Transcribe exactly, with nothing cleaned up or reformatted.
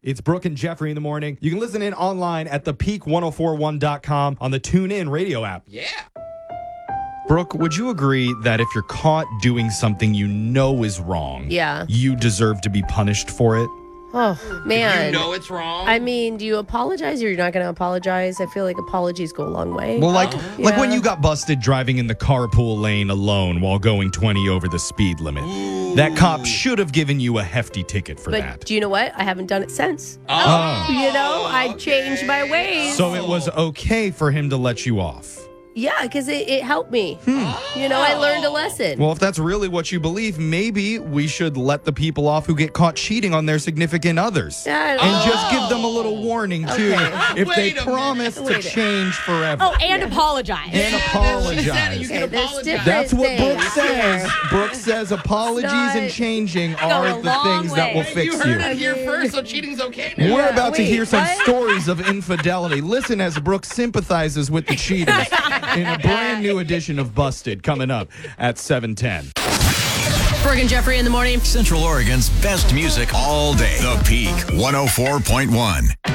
It's Brooke and Jeffrey in the morning. You can listen in online at the peak ten forty-one dot com on the TuneIn radio app. Yeah. Brooke, would you agree that if you're caught doing something you know is wrong, Yeah. you deserve to be punished for it? Oh, man. You know it's wrong. I mean, do you apologize or you're not going to apologize? I feel like apologies go a long way. Well, like, Oh. like when Yeah. you got busted driving in the carpool lane alone while going twenty over the speed limit. Ooh. That cop should have given you a hefty ticket for but that. do you know what? I haven't done it since. Oh. You know, I okay. changed my ways. So it was okay for him to let you off. Yeah, because it, it helped me. You know, I learned a lesson. Well, if that's really what you believe, maybe we should let the people off who get caught cheating on their significant others. Yeah, And just give them a little warning, too, Okay. if they Wait a promise minute. to Wait a- change forever. Oh, and apologize. And She said it. apologize. You can Okay, there's apologize. different- That's what Brooke things says. here. Brooke says apologies not- and changing Go are a the long things that will way. fix You heard you. it here first, so cheating's okay now. We're Yeah, about to wait, hear some what? stories of infidelity. Listen as Brooke sympathizes with the cheaters in a brand new edition of Busted coming up at seven ten. Brooke and Jeffrey in the morning. Central Oregon's best music all day. The Peak one oh four point one.